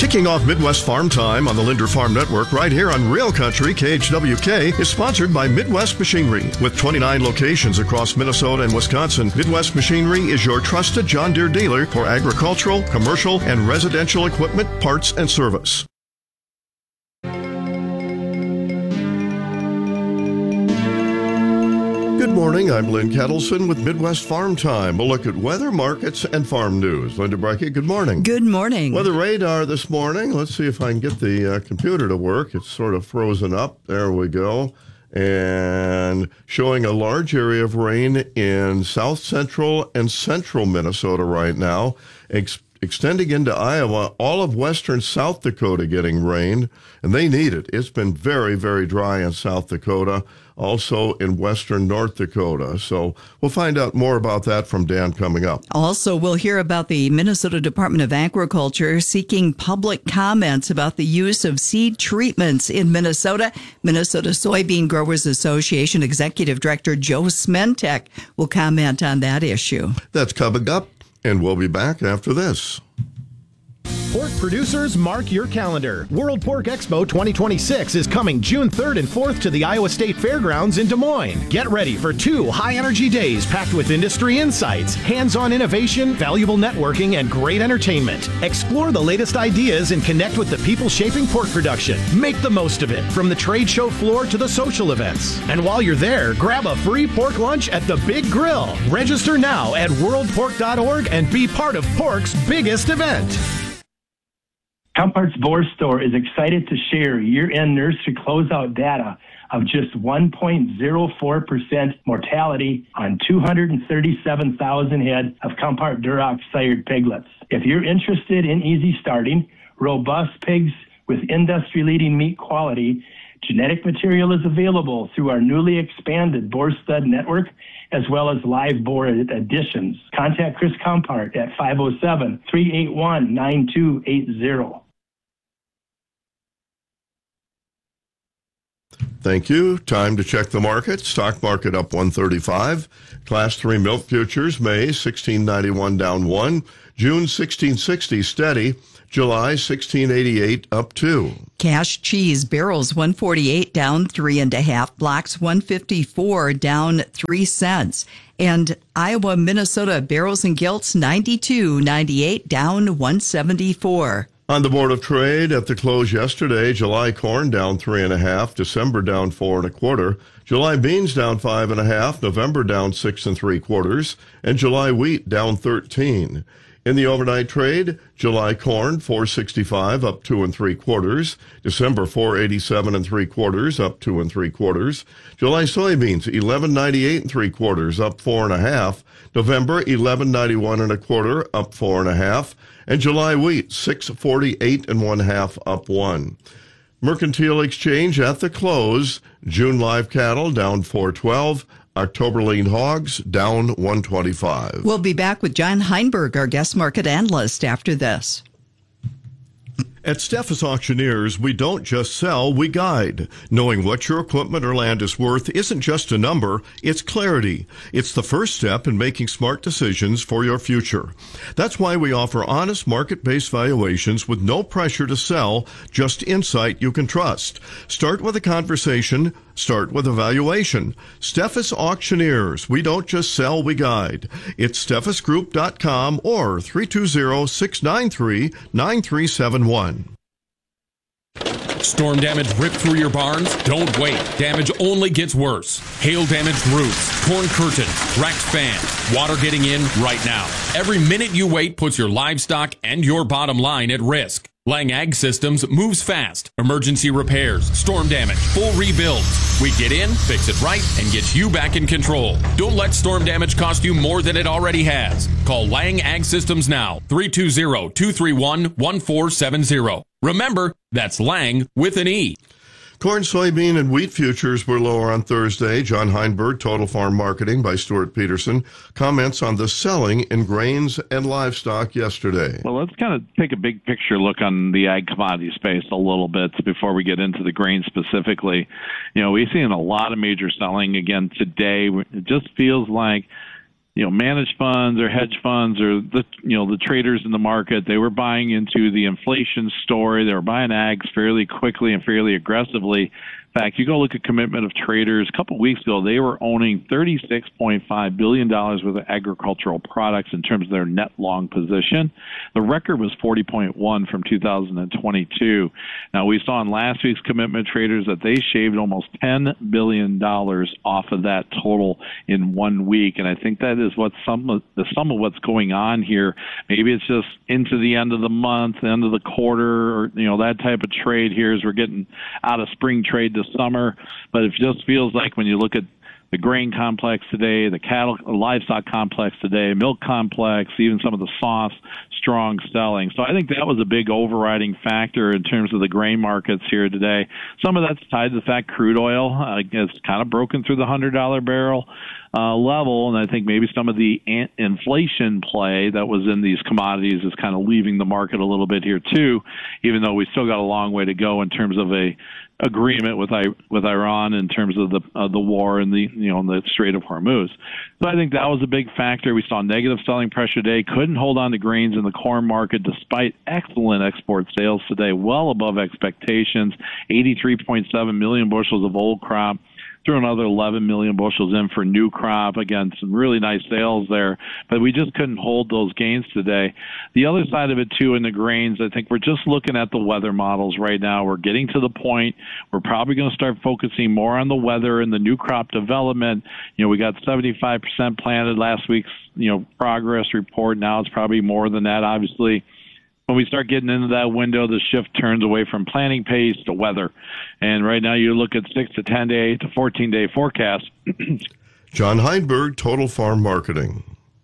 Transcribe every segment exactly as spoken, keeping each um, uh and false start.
Kicking off Midwest Farm Time on the Linder Farm Network right here on Real Country K H W K is sponsored by Midwest Machinery. With twenty-nine locations across Minnesota and Wisconsin, Midwest Machinery is your trusted John Deere dealer for agricultural, commercial, and residential equipment, parts, and service. Good morning, I'm Lynn Kettleson with Midwest Farm Time. A look at weather, markets, and farm news. Linda Brekke, good morning. Good morning. Weather radar this morning. Let's see if I can get the uh, computer to work. It's sort of frozen up. There we go. And showing a large area of rain in south central and central Minnesota right now. Ex- extending into Iowa, all of western South Dakota getting rain, and they need it. It's been very, very dry in South Dakota, also in western North Dakota. So we'll find out more about that from Dan coming up. Also, we'll hear about the Minnesota Department of Agriculture seeking public comments about the use of seed treatments in Minnesota. Minnesota Soybean Growers Association Executive Director Joe Smentek will comment on that issue. That's coming up, and we'll be back after this. Pork producers, mark your calendar. World Pork Expo twenty twenty-six is coming June third and fourth to the Iowa State Fairgrounds in Des Moines. Get ready for two high-energy days packed with industry insights, hands-on innovation, valuable networking, and great entertainment. Explore the latest ideas and connect with the people shaping pork production. Make the most of it, from the trade show floor to the social events. And while you're there, grab a free pork lunch at the Big Grill. Register now at world pork dot org and be part of pork's biggest event. Compart's Boar Store is excited to share year-end nursery closeout data of just one point zero four percent mortality on two hundred thirty-seven thousand head of Compart Duroc sired piglets. If you're interested in easy starting, robust pigs with industry-leading meat quality, genetic material is available through our newly expanded Boar Stud Network, as well as live boar additions. Contact Chris Compart at five oh seven, three eight one, nine two eight zero. Thank you. Time to check the market. Stock market up one thirty-five. Class three milk futures, May sixteen ninety-one down one. June sixteen sixty steady. July sixteen eighty-eight up two. Cash cheese barrels one forty-eight down three and a half. Blocks one fifty-four down three cents. And Iowa, Minnesota barrels and gilts ninety-two ninety-eight down one seventy-four. On the Board of Trade at the close yesterday, July corn down three and a half, December down four and a quarter, July beans down five and a half, November down six and three quarters, and July wheat down thirteen. In the overnight trade, July corn four sixty-five up two and three quarters, December four eighty-seven and three quarters up two and three quarters, July soybeans eleven ninety-eight and three quarters up four and a half, November eleven ninety-one and a quarter up four and a half, and July wheat six forty-eight and one half up one. Mercantile exchange at the close, June live cattle down four twelve. October lean hogs down one twenty-five. We'll be back with John Heinberg, our guest market analyst, after this. At Steffes Auctioneers, we don't just sell, we guide. Knowing what your equipment or land is worth isn't just a number, it's clarity. It's the first step in making smart decisions for your future. That's why we offer honest market-based valuations with no pressure to sell, just insight you can trust. Start with a conversation, start with a valuation. Steffes Auctioneers, we don't just sell, we guide. It's steffes group dot com or three two zero, six nine three, nine three seven one. Storm damage ripped through your barns? Don't wait. Damage only gets worse. Hail damaged roofs, torn curtains, wrecked fans, water getting in right now. Every minute you wait puts your livestock and your bottom line at risk. Lang Ag Systems moves fast. Emergency repairs, storm damage, full rebuilds. We get in, fix it right, and get you back in control. Don't let storm damage cost you more than it already has. Call Lang Ag Systems now, three two zero, two three one, one four seven zero. Remember, that's Lang with an E. Corn, soybean, and wheat futures were lower on Thursday. John Heinberg, Total Farm Marketing by Stuart Peterson, comments on the selling in grains and livestock yesterday. Well, let's kind of take a big picture look on the ag commodity space a little bit before we get into the grain specifically. You know, we've seen a lot of major selling again today. It just feels like you know, managed funds or hedge funds or the, you know, the traders in the market, they were buying into the inflation story. They were buying ags fairly quickly and fairly aggressively. In fact, you go look at commitment of traders. A couple of weeks ago, they were owning thirty-six point five billion dollars worth of agricultural products in terms of their net long position. The record was forty point one from two thousand twenty-two. Now, we saw in last week's commitment traders that they shaved almost ten billion dollars off of that total in one week. And I think that is what some of the sum of what's going on here. Maybe it's just into the end of the month, end of the quarter, or, you know, that type of trade here as we're getting out of spring trade this summer. But it just feels like when you look at the grain complex today, the cattle, livestock complex today, milk complex, even some of the soft, strong selling. So I think that was a big overriding factor in terms of the grain markets here today. Some of that's tied to the fact crude oil uh, has kind of broken through the one hundred dollars barrel uh, level, and I think maybe some of the an- inflation play that was in these commodities is kind of leaving the market a little bit here too, even though we still got a long way to go in terms of a agreement with I, with Iran in terms of the uh, the war and the you know the Strait of Hormuz. So I think that was a big factor. We saw negative selling pressure today. Couldn't hold on to grains in the corn market despite excellent export sales today, well above expectations. eighty-three point seven million bushels of old crop. Threw another eleven million bushels in for new crop. Again, some really nice sales there, but we just couldn't hold those gains today. The other side of it, too, in the grains, I think we're just looking at the weather models right now. We're getting to the point we're probably going to start focusing more on the weather and the new crop development. You know, we got seventy-five percent planted last week's, you know, progress report. Now it's probably more than that, obviously. When we start getting into that window, the shift turns away from planting pace to weather. And right now you look at six to ten day to fourteen day forecast. John Heinberg, Total Farm Marketing.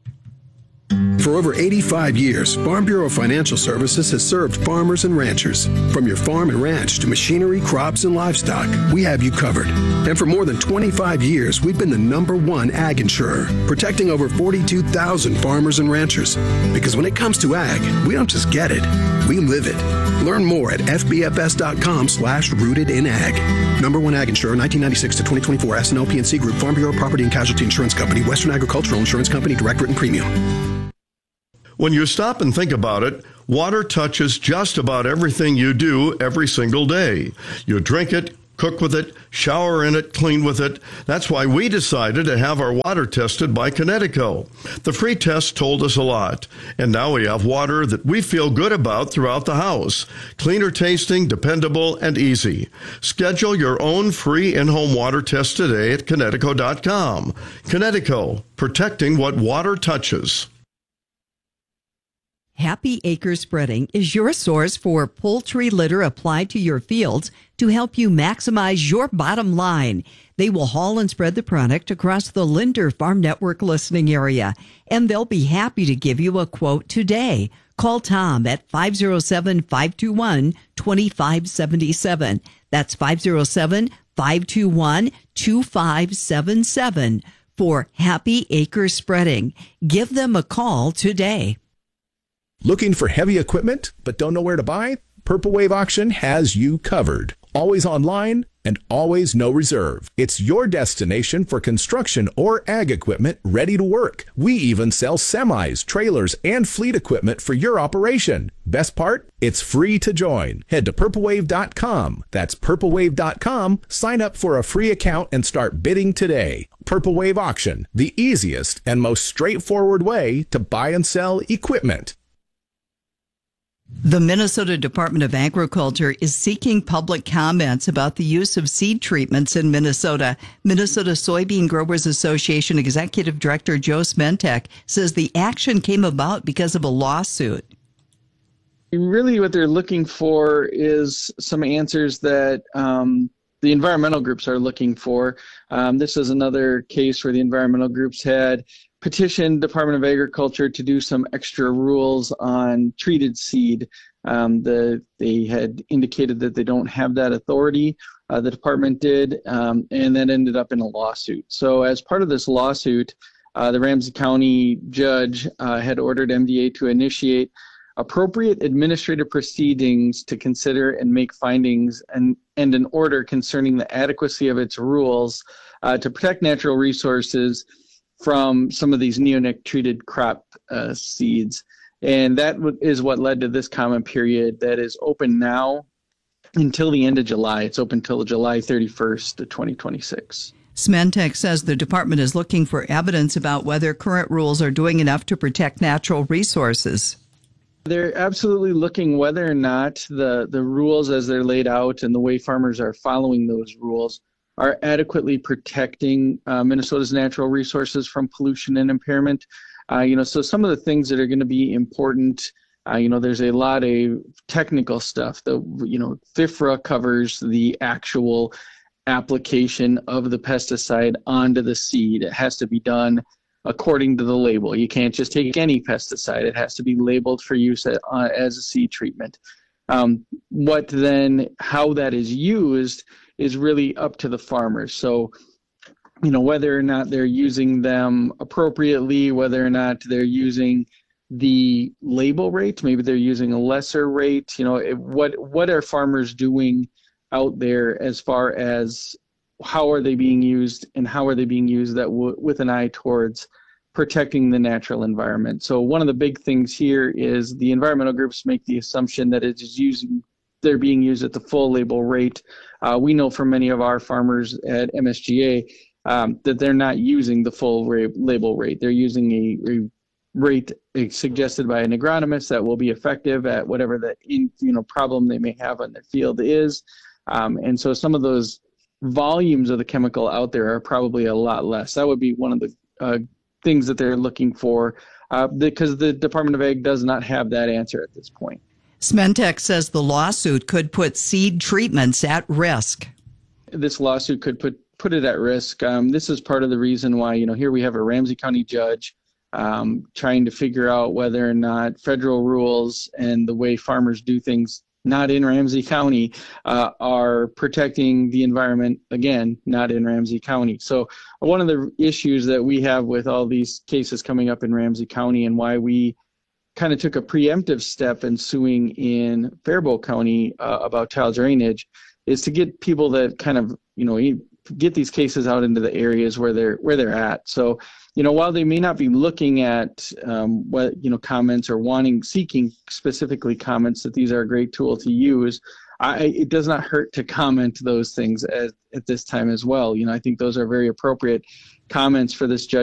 For over eighty-five years, Farm Bureau Financial Services has served farmers and ranchers. From your farm and ranch to machinery, crops, and livestock, we have you covered. And for more than twenty-five years, we've been the number one ag insurer, protecting over forty-two thousand farmers and ranchers. Because when it comes to ag, we don't just get it, we live it. Learn more at fbfs.com slash rooted in ag. Number one ag insurer, nineteen ninety-six to twenty twenty-four, S and L P N C Group, Farm Bureau Property and Casualty Insurance Company, Western Agricultural Insurance Company, direct written premium. When you stop and think about it, water touches just about everything you do every single day. You drink it, cook with it, shower in it, clean with it. That's why we decided to have our water tested by Connecticut. The free test told us a lot, and now we have water that we feel good about throughout the house. Cleaner tasting, dependable, and easy. Schedule your own free in-home water test today at Connecticut dot com. Connecticut, protecting what water touches. Happy Acre Spreading is your source for poultry litter applied to your fields to help you maximize your bottom line. They will haul and spread the product across the Linder Farm Network listening area, and they'll be happy to give you a quote today. Call Tom at five oh seven, five two one, two five seven seven. That's five oh seven, five two one, two five seven seven for Happy Acre Spreading. Give them a call today. Looking for heavy equipment but don't know where to buy? Purple Wave Auction has you covered. Always online and always no reserve. It's your destination for construction or ag equipment ready to work. We even sell semis, trailers, and fleet equipment for your operation. Best part? It's free to join. Head to purple wave dot com. That's purple wave dot com. Sign up for a free account and start bidding today. Purple Wave Auction, the easiest and most straightforward way to buy and sell equipment. The Minnesota Department of Agriculture is seeking public comments about the use of seed treatments in Minnesota. Minnesota Soybean Growers Association Executive Director Joe Smentek says the action came about because of a lawsuit. Really what they're looking for is some answers that um, the environmental groups are looking for. Um, this is another case where the environmental groups had petitioned Department of Agriculture to do some extra rules on treated seed. Um, the, they had indicated that they don't have that authority. Uh, the department did, um, and that ended up in a lawsuit. So as part of this lawsuit, uh, the Ramsey County judge uh, had ordered M D A to initiate appropriate administrative proceedings to consider and make findings and, and an order concerning the adequacy of its rules uh, to protect natural resources from some of these neonic treated crop uh, seeds. And that is what led to this comment period that is open now until the end of July. It's open until July thirty-first of twenty twenty-six. Smentech says the department is looking for evidence about whether current rules are doing enough to protect natural resources. They're absolutely looking whether or not the, the rules as they're laid out and the way farmers are following those rules are adequately protecting uh, Minnesota's natural resources from pollution and impairment. Uh, you know, so some of the things that are going to be important, uh, you know, there's a lot of technical stuff. The, you know, FIFRA covers the actual application of the pesticide onto the seed. It has to be done according to the label. You can't just take any pesticide. It has to be labeled for use at, uh, as a seed treatment. Um, what then, how that is used is really up to the farmers. So, you know, whether or not they're using them appropriately, whether or not they're using the label rate, maybe they're using a lesser rate, you know, it, what what are farmers doing out there as far as how are they being used and how are they being used that w- with an eye towards protecting the natural environment. So one of the big things here is the environmental groups make the assumption that it is using, they're being used at the full label rate. Uh, we know from many of our farmers at M S G A um, that they're not using the full ra- label rate. They're using a, a rate suggested by an agronomist that will be effective at whatever the in, you know problem they may have on their field is. Um, and so some of those volumes of the chemical out there are probably a lot less. That would be one of the uh, things that they're looking for uh, because the Department of Ag does not have that answer at this point. Smentech says the lawsuit could put seed treatments at risk. This lawsuit could put, put it at risk. Um, this is part of the reason why, you know, here we have a Ramsey County judge um, trying to figure out whether or not federal rules and the way farmers do things not in Ramsey County, uh, are protecting the environment, again, not in Ramsey County. So one of the issues that we have with all these cases coming up in Ramsey County and why we kind of took a preemptive step in suing in Faribault County uh, about tile drainage is to get people that kind of, you know, get these cases out into the areas where they're where they're at. So, you know, while they may not be looking at um, what, you know, comments or wanting, seeking specifically comments that these are a great tool to use, I, it does not hurt to comment those things at, at this time as well. You know, I think those are very appropriate comments for this judge